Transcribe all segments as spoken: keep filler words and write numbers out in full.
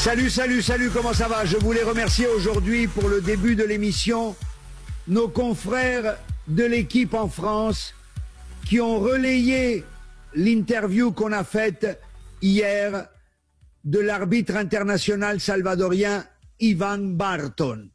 Salut, salut, salut, comment ça va? Je voulais remercier aujourd'hui pour le début de l'émission nos confrères de l'équipe en France qui ont relayé l'interview qu'on a faite hier de l'arbitre international salvadorien Iván Bárton.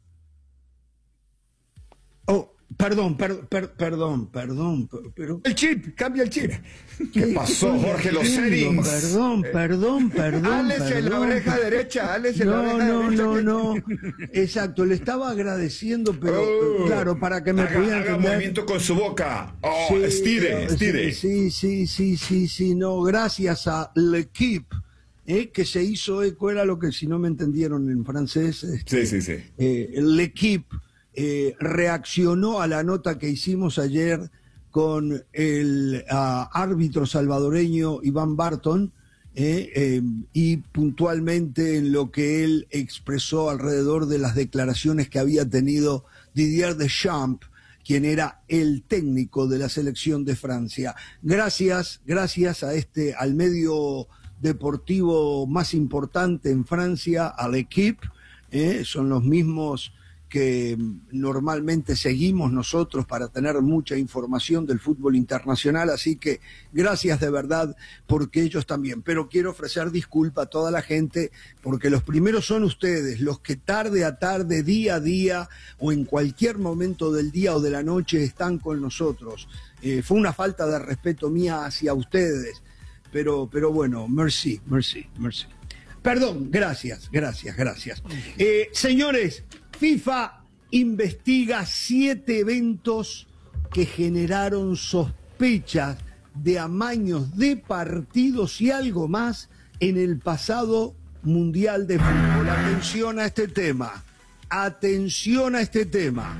Oh, perdón, per, per, perdón, perdón, pero... El chip, cambia el chip. ¿Qué, ¿Qué pasó, Jorge? Los settings. Perdón, perdón, perdón. Álese en la oreja derecha, álese en la No, oreja no, derecha. no, no. Exacto, le estaba agradeciendo, pero Oh, claro, para que me haga, pudiera haga entender. movimiento con su boca. Oh, Sí, estire, estire. Sí, sí, sí, sí, sí, no, gracias a L'Equipe, eh, que se hizo eco, era lo que, si no me entendieron en francés, este, Sí, sí, sí. eh, L'Equipe eh, reaccionó a la nota que hicimos ayer con el uh, árbitro salvadoreño Iván Bárton, eh, eh, y puntualmente en lo que él expresó alrededor de las declaraciones que había tenido Didier Deschamps, quien era el técnico de la selección de Francia. Gracias, gracias a este, al medio deportivo más importante en Francia, a L'Equipe, eh, son los mismos que normalmente seguimos nosotros para tener mucha información del fútbol internacional, así que gracias de verdad porque ellos también, pero quiero ofrecer disculpa a toda la gente porque los primeros son ustedes, los que tarde a tarde, día a día o en cualquier momento del día o de la noche están con nosotros. Eh, fue una falta de respeto mía hacia ustedes, pero, pero bueno, merci, merci, merci. Perdón, gracias, gracias, gracias. Eh, señores, FIFA investiga siete eventos que generaron sospechas de amaños de partidos y algo más en el pasado Mundial de Fútbol. Atención a este tema, atención a este tema.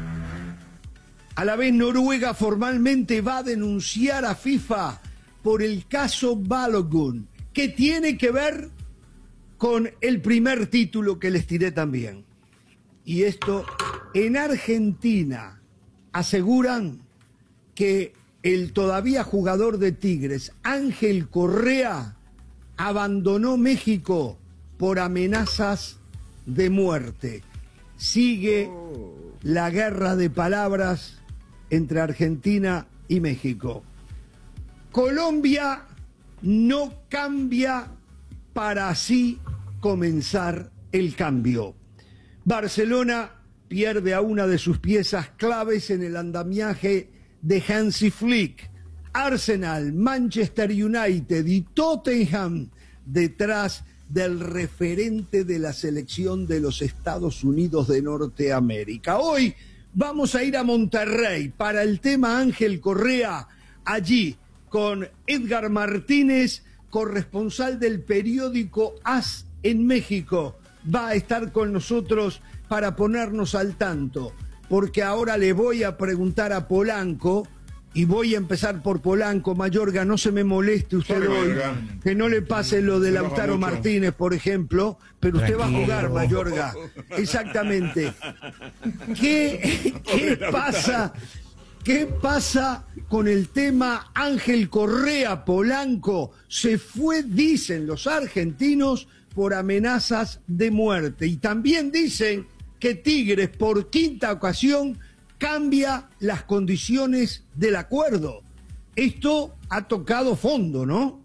A la vez, Noruega formalmente va a denunciar a FIFA por el caso Balogun, que tiene que ver con el primer título que les tiré también. Y esto, en Argentina aseguran que el todavía jugador de Tigres, Ángel Correa, abandonó México por amenazas de muerte. Sigue la guerra de palabras entre Argentina y México. Colombia no cambia para así comenzar el cambio. Barcelona pierde a una de sus piezas claves en el andamiaje de Hansi Flick. Arsenal, Manchester United y Tottenham detrás del referente de la selección de los Estados Unidos de Norteamérica. Hoy vamos a ir a Monterrey para el tema Ángel Correa, allí con Edgar Martínez, corresponsal del periódico AS en México. Va a estar con nosotros para ponernos al tanto, porque ahora le voy a preguntar a Polanco, y voy a empezar por Polanco. Mayorga, no se me moleste usted Sorry, hoy, Mayorga. que no le pase lo de Se enoja Lautaro mucho. Martínez, por ejemplo, pero usted va a Tranquilo. jugar, Mayorga. Exactamente. ¿Qué, qué pasa? ¿Qué pasa con el tema Ángel Correa? Polanco se fue, dicen los argentinos, por amenazas de muerte. Y también dicen que Tigres, por quinta ocasión, cambia las condiciones del acuerdo. Esto ha tocado fondo, ¿no?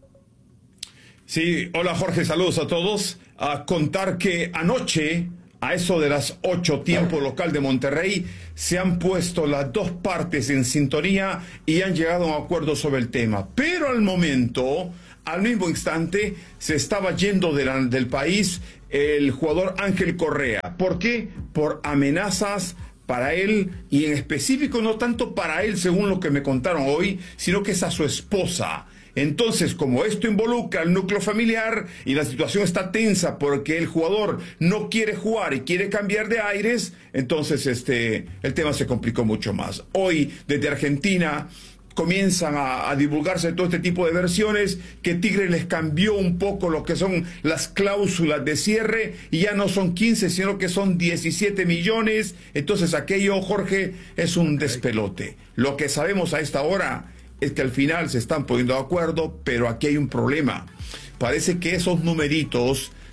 Sí, hola Jorge, saludos a todos. A contar que anoche, a eso de las ocho tiempo local de Monterrey, se han puesto las dos partes en sintonía y han llegado a un acuerdo sobre el tema. Pero al momento, al mismo instante, se estaba yendo de la- del país el jugador Ángel Correa. ¿Por qué? Por amenazas para él, y en específico no tanto para él según lo que me contaron hoy, sino que es a su esposa. Entonces, como esto involucra al núcleo familiar y la situación está tensa porque el jugador no quiere jugar y quiere cambiar de aires, entonces este, el tema se complicó mucho más. Hoy, desde Argentina, comienzan a, a divulgarse todo este tipo de versiones, que Tigre les cambió un poco lo que son las cláusulas de cierre y ya no son quince, sino que son diecisiete millones. Entonces aquello, Jorge, es un despelote. Lo que sabemos a esta hora es que al final se están poniendo de acuerdo, pero aquí hay un problema. Parece que esos numeritos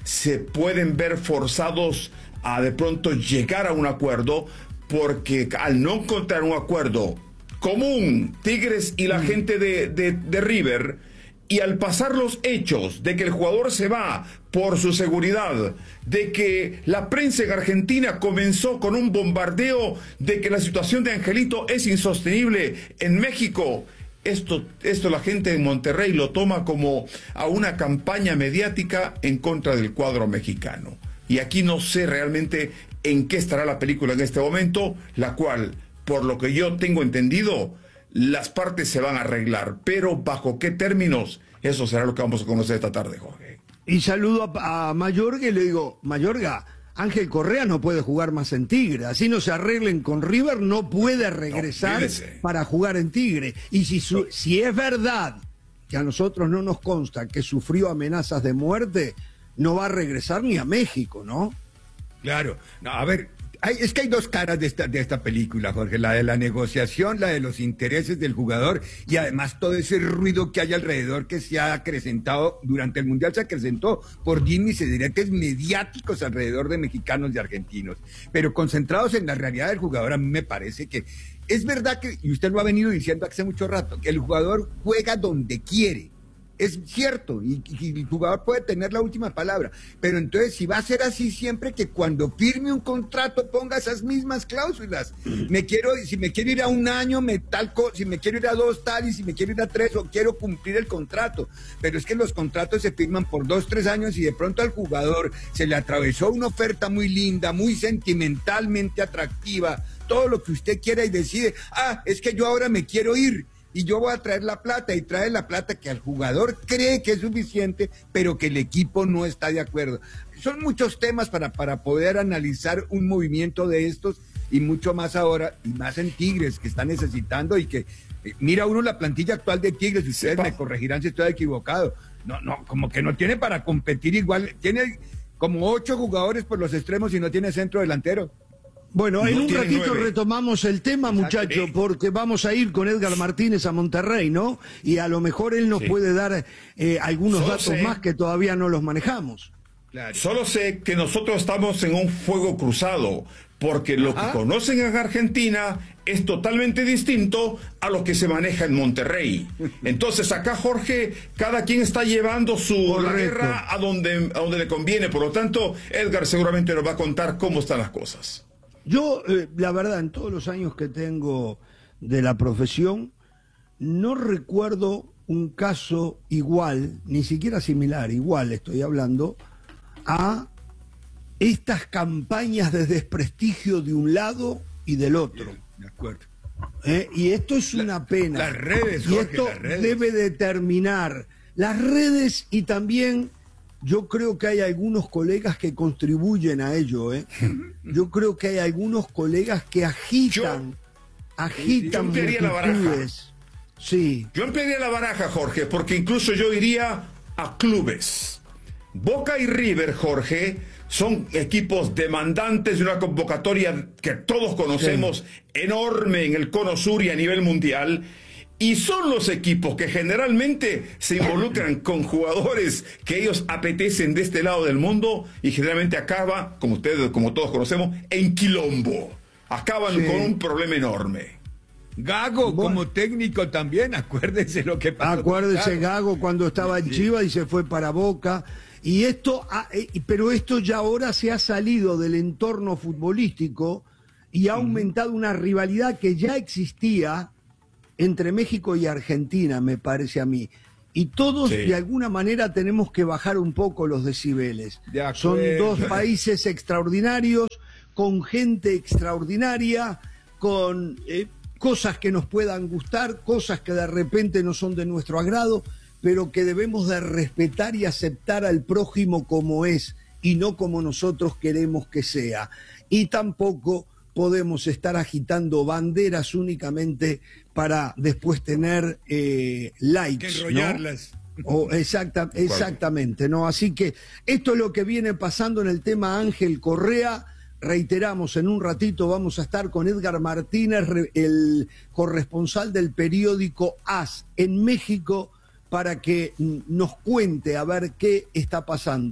se pueden ver forzados a de pronto llegar a un acuerdo, porque al no encontrar un acuerdo común, Tigres y la mm. gente de, de, de River, y al pasar los hechos de que el jugador se va por su seguridad, de que la prensa en Argentina comenzó con un bombardeo de que la situación de Angelito es insostenible en México, esto, esto la gente en Monterrey lo toma como a una campaña mediática en contra del cuadro mexicano. Y aquí no sé realmente en qué estará la película en este momento, la cual, por lo que yo tengo entendido, las partes se van a arreglar, pero ¿bajo qué términos? Eso será lo que vamos a conocer esta tarde, Jorge. Y saludo a, a Mayorga y le digo, Mayorga, Ángel Correa no puede jugar más en Tigre, así no se arreglen con River, no puede regresar no, para jugar en Tigre. Y si, su, si es verdad que a nosotros no nos consta que sufrió amenazas de muerte, no va a regresar ni a México, ¿no? Claro, no, a ver, hay, es que hay dos caras de esta, de esta película, Jorge, la de la negociación, la de los intereses del jugador y además todo ese ruido que hay alrededor que se ha acrecentado durante el Mundial, se acrecentó por dimes y diretes mediáticos alrededor de mexicanos y argentinos, pero concentrados en la realidad del jugador. A mí me parece que es verdad que, y usted lo ha venido diciendo hace mucho rato, que el jugador juega donde quiere. Es cierto, y, y el jugador puede tener la última palabra, pero entonces si va a ser así siempre, que cuando firme un contrato ponga esas mismas cláusulas. Me quiero, si me quiero ir a un año, me tal co si me quiero ir a dos tal, y si me quiero ir a tres, o quiero cumplir el contrato. Pero es que los contratos se firman por dos, tres años, y de pronto al jugador se le atravesó una oferta muy linda, muy sentimentalmente atractiva, todo lo que usted quiera, y decide, ah, es que yo ahora me quiero ir, y yo voy a traer la plata, y trae la plata que el jugador cree que es suficiente, pero que el equipo no está de acuerdo. Son muchos temas para, para poder analizar un movimiento de estos, y mucho más ahora, y más en Tigres, que está necesitando, y que, eh, mira uno la plantilla actual de Tigres, y ustedes me corregirán si estoy equivocado, no, no, como que no tiene para competir igual, tiene como ocho jugadores por los extremos y no tiene centro delantero. Bueno, en no un ratito nueve. retomamos el tema, muchachos, porque vamos a ir con Edgar Martínez a Monterrey, ¿no? Y a lo mejor él nos sí. puede dar eh, algunos Solo datos sé, más que todavía no los manejamos. Claro. Solo sé que nosotros estamos en un fuego cruzado, porque lo Ajá. que conocen en Argentina es totalmente distinto a lo que se maneja en Monterrey. Entonces acá, Jorge, cada quien está llevando su la guerra a donde, a donde le conviene. Por lo tanto, Edgar seguramente nos va a contar cómo están las cosas. Yo, eh, la verdad, en todos los años que tengo de la profesión, no recuerdo un caso igual, ni siquiera similar, igual estoy hablando, a estas campañas de desprestigio de un lado y del otro. De acuerdo. Eh, y esto es una la, pena. Las redes, Jorge, y esto las redes. debe determinar las redes, y también yo creo que hay algunos colegas que contribuyen a ello, ¿eh? Yo creo que hay algunos colegas que agitan, yo, agitan yo la baraja. Sí. Yo emplearía la baraja, Jorge, porque incluso yo iría a clubes. Boca y River, Jorge, son equipos demandantes de una convocatoria que todos conocemos, sí. enorme en el cono sur y a nivel mundial. Y son los equipos que generalmente se involucran con jugadores que ellos apetecen de este lado del mundo, y generalmente acaba, como ustedes, como todos conocemos, en quilombo. Acaban sí. con un problema enorme. Gago, bueno, como técnico también, acuérdense lo que pasó. Acuérdense Gago cuando estaba en sí. Chivas y se fue para Boca. Y esto, pero esto ya ahora se ha salido del entorno futbolístico y ha aumentado una rivalidad que ya existía entre México y Argentina, me parece a mí. Y todos, sí. de alguna manera, tenemos que bajar un poco los decibeles. Son dos países extraordinarios, con gente extraordinaria, con eh, cosas que nos puedan gustar, cosas que de repente no son de nuestro agrado, pero que debemos de respetar y aceptar al prójimo como es, y no como nosotros queremos que sea. Y tampoco podemos estar agitando banderas únicamente para después tener eh, likes, que enrollarlas, ¿no? O exacta, exactamente, ¿no? Así que esto es lo que viene pasando en el tema Ángel Correa. Reiteramos, en un ratito vamos a estar con Edgar Martínez, el corresponsal del periódico AS en México, para que nos cuente a ver qué está pasando.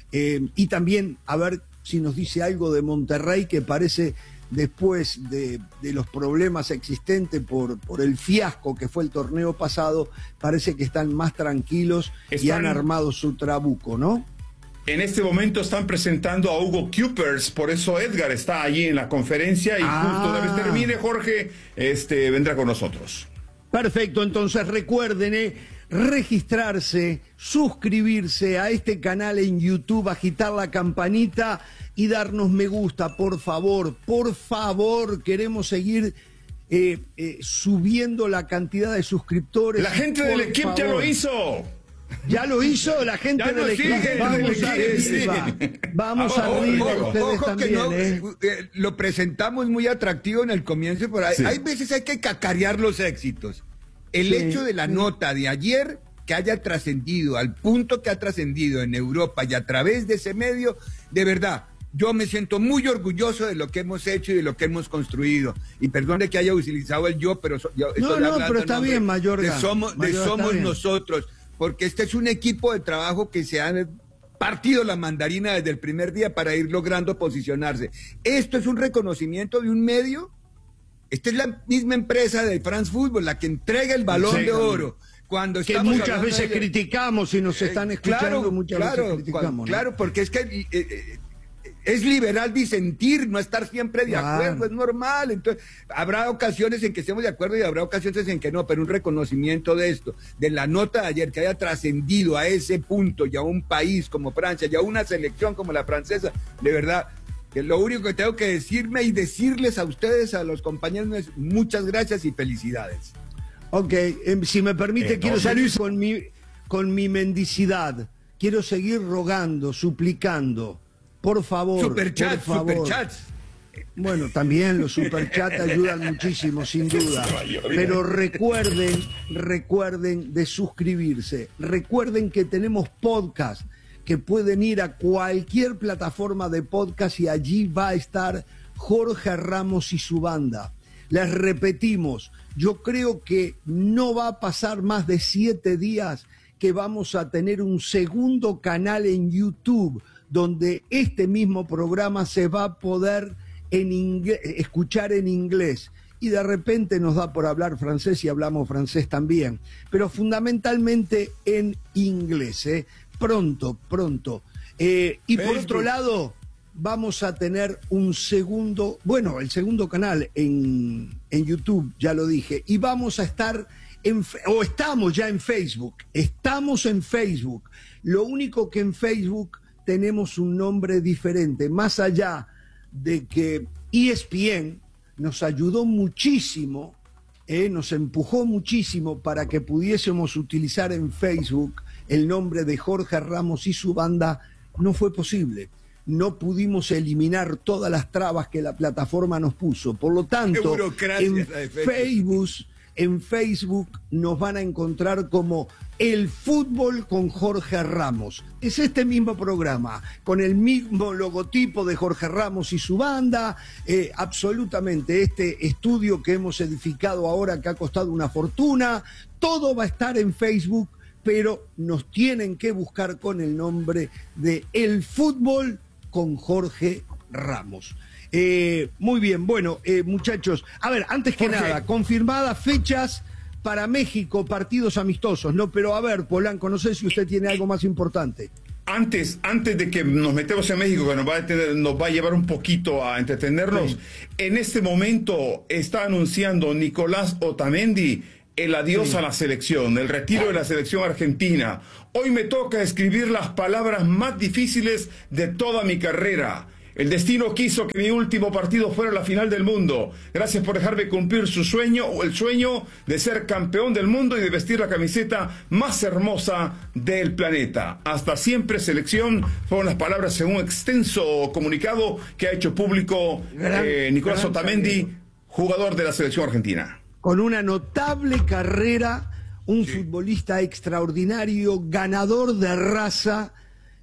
Eh, y también a ver si nos dice algo de Monterrey, que parece, después de, de los problemas existentes por, por el fiasco que fue el torneo pasado, parece que están más tranquilos están, y han armado su trabuco, ¿no? En este momento están presentando a Hugo Cupers, por eso Edgar está allí en la conferencia y ah. justo una vez termine, Jorge, este, vendrá con nosotros. Perfecto, entonces recuerden eh, registrarse, suscribirse a este canal en YouTube, agitar la campanita y darnos me gusta, por favor, por favor, queremos seguir eh, eh, subiendo la cantidad de suscriptores. La gente del equipo ya lo hizo. Ya lo hizo la gente ya del equipo. Vamos arriba. Vamos arriba. Ustedes también, no, ¿eh? eh, lo presentamos muy atractivo en el comienzo, pero hay, sí. hay veces hay que cacarear los éxitos. El sí, hecho de la sí. nota de ayer que haya trascendido al punto que ha trascendido en Europa y a través de ese medio, de verdad, yo me siento muy orgulloso de lo que hemos hecho y de lo que hemos construido. Y perdone que haya utilizado el yo, pero so, yo, no, no, pero está bien, Mayorga. De somos, de somos nosotros. Porque este es un equipo de trabajo que se ha partido la mandarina desde el primer día para ir logrando posicionarse. Esto es un reconocimiento de un medio. Esta es la misma empresa de France Football, la que entrega el Balón sí, de Oro. Cuando que muchas veces de... criticamos y nos están escuchando, claro, muchas claro, veces criticamos. Cuando, ¿no? Claro, porque es que... Eh, eh, es liberal disentir, no estar siempre de claro. acuerdo, es normal. Entonces, habrá ocasiones en que estemos de acuerdo y habrá ocasiones en que no, pero un reconocimiento de esto, de la nota de ayer que haya trascendido a ese punto y a un país como Francia y a una selección como la francesa, de verdad, que lo único que tengo que decirme y decirles a ustedes, a los compañeros, es muchas gracias y felicidades. Ok, eh, si me permite, eh, quiero no, salir con mi, con mi mendicidad, quiero seguir rogando, suplicando. Por favor, superchats, por favor. superchats. Bueno, también los superchats ayudan muchísimo, sin duda. Pero recuerden, recuerden de suscribirse. Recuerden que tenemos podcast, que pueden ir a cualquier plataforma de podcast y allí va a estar Jorge Ramos y su banda. Les repetimos, yo creo que no va a pasar más de siete días que vamos a tener un segundo canal en YouTube, donde este mismo programa se va a poder en inglés, escuchar en inglés. Y de repente nos da por hablar francés y hablamos francés también. Pero fundamentalmente en inglés, ¿eh? Pronto, pronto. Eh, y por otro lado, vamos a tener un segundo, bueno, el segundo canal en, en YouTube, ya lo dije. Y vamos a estar, en, o estamos ya en Facebook. Estamos en Facebook. Lo único que en Facebook tenemos un nombre diferente, más allá de que E S P N nos ayudó muchísimo, eh, nos empujó muchísimo para que pudiésemos utilizar en Facebook el nombre de Jorge Ramos y su banda, no fue posible. No pudimos eliminar todas las trabas que la plataforma nos puso. Por lo tanto, en Facebook, en Facebook nos van a encontrar como El Fútbol con Jorge Ramos. Es este mismo programa, con el mismo logotipo de Jorge Ramos y su banda, eh, absolutamente este estudio que hemos edificado ahora que ha costado una fortuna, todo va a estar en Facebook, pero nos tienen que buscar con el nombre de El Fútbol con Jorge Ramos. Eh, muy bien, bueno, eh, muchachos, a ver, antes que Jorge. nada, confirmadas fechas para México, partidos amistosos, ¿no? Pero a ver, Polanco, no sé si usted tiene algo más importante. Antes, antes de que nos metemos en México, que nos va a, tener, nos va a llevar un poquito a entretenernos, sí. En este momento está anunciando Nicolás Otamendi el adiós sí. a la selección, el retiro de la selección argentina. Hoy me toca escribir las palabras más difíciles de toda mi carrera. El destino quiso que mi último partido fuera la final del mundo. Gracias por dejarme cumplir su sueño, o el sueño de ser campeón del mundo y de vestir la camiseta más hermosa del planeta. Hasta siempre, selección. Fueron las palabras según un extenso comunicado que ha hecho público gran, eh, Nicolás Otamendi, saludo. Jugador de la selección argentina. Con una notable carrera, un sí. futbolista extraordinario, ganador de raza,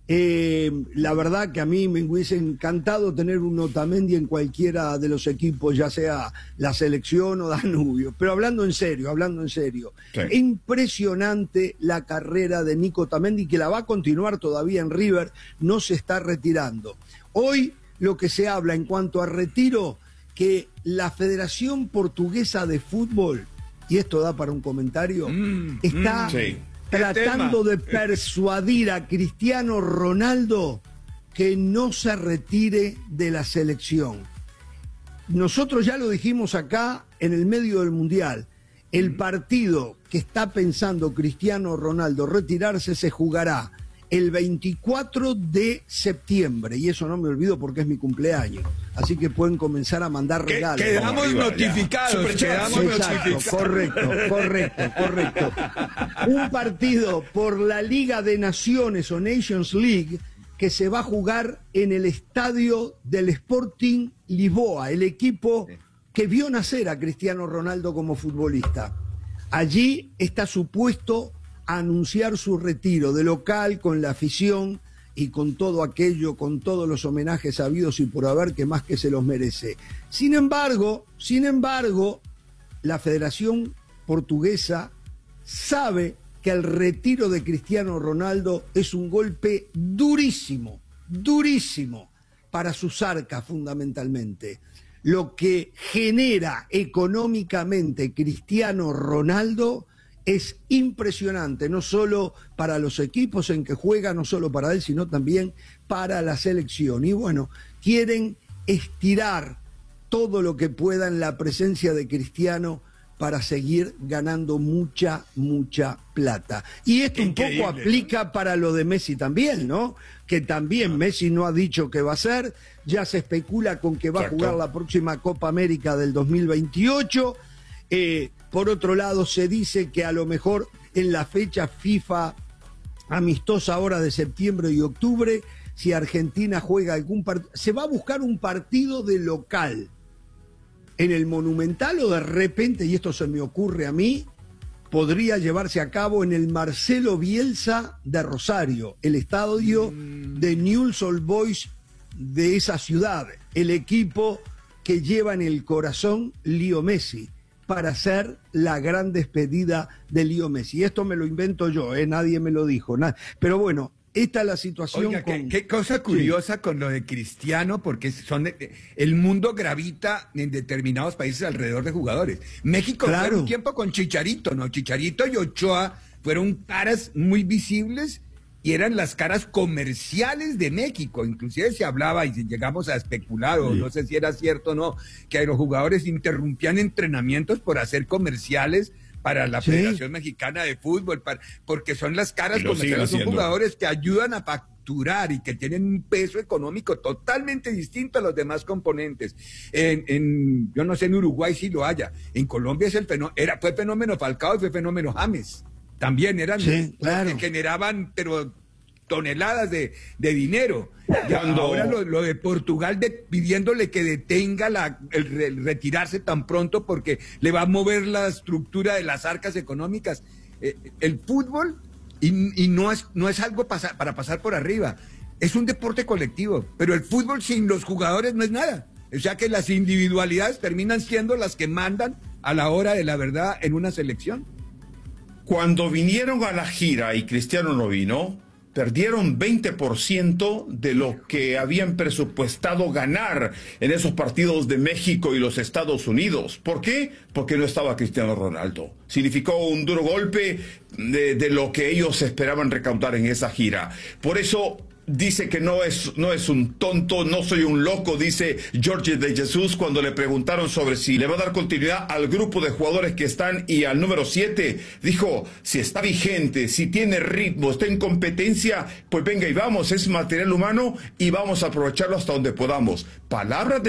Eh, la verdad que a mí me hubiese encantado tener un Otamendi en cualquiera de los equipos, ya sea la selección o Danubio. Pero hablando en serio, hablando en serio, sí. Impresionante la carrera de Nico Otamendi, que la va a continuar todavía en River, no se está retirando. Hoy lo que se habla en cuanto a retiro, que la Federación Portuguesa de Fútbol, y esto da para un comentario, mm, está... Mm, sí. tratando de persuadir a Cristiano Ronaldo que no se retire de la selección. Nosotros ya lo dijimos acá en el medio del Mundial. El partido que está pensando Cristiano Ronaldo retirarse se jugará el veinticuatro de septiembre. Y eso no me olvido porque es mi cumpleaños. Así que pueden comenzar a mandar regalos. Quedamos arriba, notificados. Quedamos Exacto, notificados. Correcto, correcto, correcto. Un partido por la Liga de Naciones o Nations League que se va a jugar en el estadio del Sporting Lisboa, el equipo que vio nacer a Cristiano Ronaldo como futbolista. Allí está supuesto a anunciar su retiro de local con la afición y con todo aquello, con todos los homenajes habidos y por haber, que más que se los merece. Sin embargo, sin embargo, la Federación Portuguesa sabe que el retiro de Cristiano Ronaldo es un golpe durísimo, durísimo para sus arcas fundamentalmente. Lo que genera económicamente Cristiano Ronaldo es impresionante, no solo para los equipos en que juega, no solo para él, sino también para la selección. Y bueno, quieren estirar todo lo que puedan la presencia de Cristiano para seguir ganando mucha, mucha plata. Y esto Increíble, un poco aplica, ¿no?, para lo de Messi también, ¿no? Que también Messi no ha dicho que va a ser, ya se especula con que va Exacto. a jugar la próxima Copa América del dos mil veintiocho. Eh, por otro lado, se dice que a lo mejor en la fecha FIFA amistosa ahora de septiembre y octubre, si Argentina juega algún partido, se va a buscar un partido de local en el Monumental, o de repente, y esto se me ocurre a mí, podría llevarse a cabo en el Marcelo Bielsa de Rosario, el estadio mm. de Newell's Old Boys de esa ciudad, el equipo que lleva en el corazón Leo Messi, para hacer la gran despedida de Leo Messi. Esto me lo invento yo, ¿eh? Nadie me lo dijo. Nada. Pero bueno, esta es la situación. Oiga, con... qué, qué cosa curiosa sí. con lo de Cristiano, porque son el mundo gravita en determinados países alrededor de jugadores. México claro. fue un tiempo con Chicharito, ¿no? Chicharito y Ochoa fueron caras muy visibles y eran las caras comerciales de México. Inclusive se hablaba, y llegamos a especular, o sí. no sé si era cierto o no, que los jugadores interrumpían entrenamientos por hacer comerciales para la ¿Sí? Federación Mexicana de Fútbol, para, porque son las caras comerciales, son jugadores que ayudan a facturar y que tienen un peso económico totalmente distinto a los demás componentes. En, en yo no sé, en Uruguay sí lo haya, en Colombia es el fenómeno, era, fue fenómeno Falcao y fue fenómeno James. También eran sí, claro. que generaban, pero toneladas de, de dinero. Cuando... Ahora lo, lo de Portugal de, pidiéndole que detenga la, el, el retirarse tan pronto porque le va a mover la estructura de las arcas económicas. Eh, el fútbol, y, y no es, no es algo pasa, para pasar por arriba, es un deporte colectivo, pero el fútbol sin los jugadores no es nada. O sea que las individualidades terminan siendo las que mandan a la hora de la verdad en una selección. Cuando vinieron a la gira y Cristiano no vino, perdieron veinte por ciento de lo que habían presupuestado ganar en esos partidos de México y los Estados Unidos. ¿Por qué? Porque no estaba Cristiano Ronaldo. Significó un duro golpe de, de lo que ellos esperaban recaudar en esa gira. Por eso dice que no es, no es un tonto, no soy un loco, dice Jorge de Jesús cuando le preguntaron sobre si le va a dar continuidad al grupo de jugadores que están y al número siete. Dijo, si está vigente, si tiene ritmo, está en competencia, pues venga y vamos, es material humano y vamos a aprovecharlo hasta donde podamos. Palabras de